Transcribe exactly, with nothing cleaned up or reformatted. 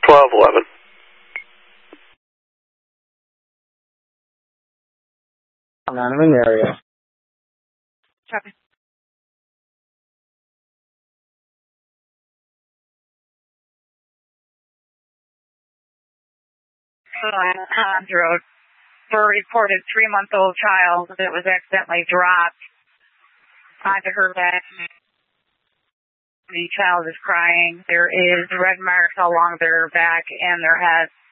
twelve eleven. I'm not in the area. Copy. On Hans Road for a reported three-month-old child that was accidentally dropped onto her bed. The child is crying. There is red marks along their back and their head.